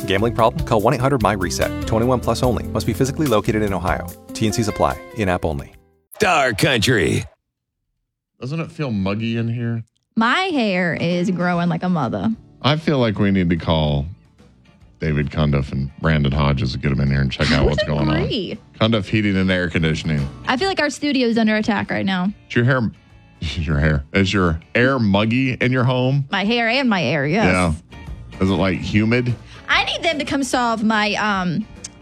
Gambling problem? Call 1-800-MY-RESET. 21 plus only. Must be physically located in Ohio. T&Cs apply. In-app only. Star Country. Doesn't it feel muggy in here? My hair is growing like a mother. I feel like we need to call David Cundiff and Brandon Hodges to get them in here and check out what's going on. Cundiff Heating and Air Conditioning. I feel like our studio is under attack right now. Is your air muggy in your home? My hair and my air, yes. Yeah. Is it like humid? I need them to come solve my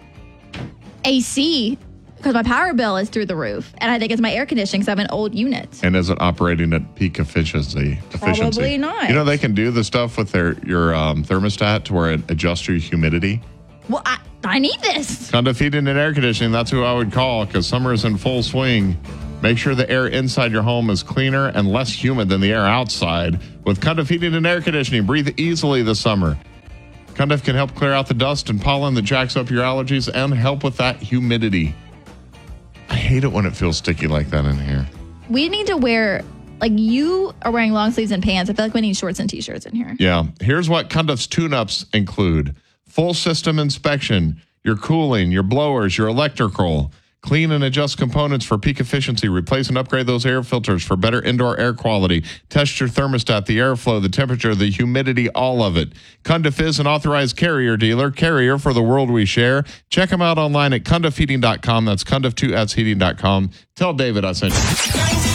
AC because my power bill is through the roof. And I think it's my air conditioning because I have an old unit. And is it operating at peak efficiency? Probably not. You know, they can do the stuff with your thermostat to where it adjusts your humidity. Well, I need this. Cundiff Heating and Air Conditioning, that's who I would call because summer is in full swing. Make sure the air inside your home is cleaner and less humid than the air outside. With Cundiff Heating and Air Conditioning, breathe easily this summer. Cundiff can help clear out the dust and pollen that jacks up your allergies and help with that humidity. I hate it when it feels sticky like that in here. We need to wear, like you are wearing long sleeves and pants. I feel like we need shorts and t-shirts in here. Yeah. Here's what Cundiff's tune-ups include. Full system inspection, your cooling, your blowers, your electrical. Clean and adjust components for peak efficiency. Replace and upgrade those air filters for better indoor air quality. Test your thermostat, the airflow, the temperature, the humidity, all of it. Cundiff is an authorized Carrier dealer. Carrier for the world we share. Check them out online at CundiffHeating.com. That's Cundiff2sheating.com. Tell David I sent you.